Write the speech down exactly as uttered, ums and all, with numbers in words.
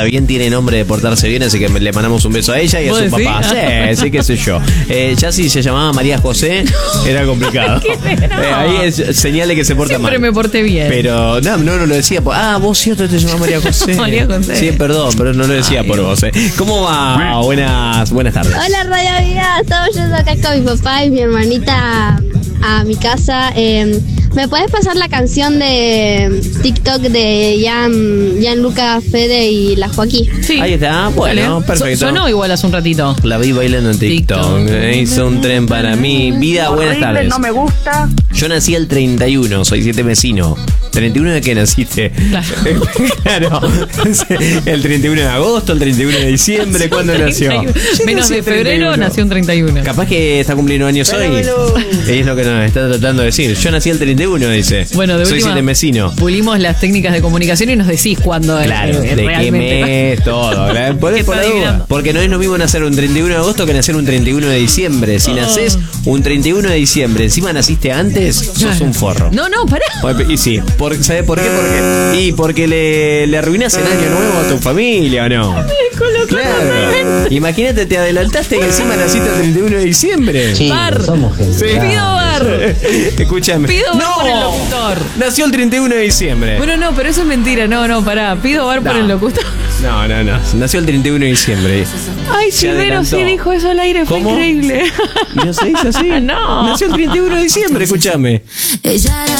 porta bien, tiene nombre de portarse bien, así que le mandamos un beso a ella y a su decís? papá. Sí, sí, qué sé yo. Eh, ya si se llamaba María José, era complicado. No. Eh, ahí es señal de que se porta Siempre mal. me porté bien. Pero no, no, no lo decía por... Ah, vos cierto te llamás María José. María José. Sí, perdón, pero no lo decía Ay, por vos. Eh. ¿Cómo va? Buenas, buenas tardes. Hola Radio Vida, estamos yendo acá con mi papá y mi hermanita a mi casa. Eh, ¿Me puedes pasar la canción de TikTok de Jan, Gianluca, Fede y la Joaquín? Sí. Ahí está, bueno, Dale. perfecto. So- sonó igual hace un ratito. La vi bailando en TikTok. TikTok. Eh, Hizo un tren para mí. Vida, buenas tardes. No me gusta. Yo nací el treinta y uno, soy siete vecino. ¿treinta y uno de qué naciste? Claro. Claro. El treinta y uno de agosto, el treinta y uno de diciembre, ¿cuándo nació? treinta y uno. Yo Menos nací de el treinta y febrero uno. nació un treinta y uno. Capaz que está cumpliendo años hoy. Es lo que nos está tratando de decir. Yo nací el treinta y uno, dice. Bueno, de soy última, siete vecino. pulimos las técnicas de comunicación y nos decís cuándo es, Claro, eh, de qué realmente. mes, todo. ¿verdad? Por, ¿Qué por está la duda. adivinando? Porque no es lo mismo nacer un treinta y uno de agosto que nacer un treinta y uno de diciembre. Si nacés un treinta y uno de diciembre, encima naciste antes, sos un forro. No, no, pará. Y sí, por, ¿sabes por qué? Porque, y porque le, le arruinás el año nuevo a tu familia, ¿o no? Claro. Imagínate, te adelantaste y encima naciste el treinta y uno de diciembre. Sí, Bar. somos gente. Sí. Pido bar. Escúchame. Pido bar ¡No! por el locutor. Nació el treinta y uno de diciembre. Bueno, no, pero eso es mentira. No, no, pará. Pido bar por No. el locutor. No, no, no. Nació el treinta y uno de diciembre. Ay, Se Silvero adelantó. sí dijo eso al aire. Fue ¿Cómo? increíble. ¿Y no se dice así? No. Nació el treinta y uno de diciembre, escúchame. Ella era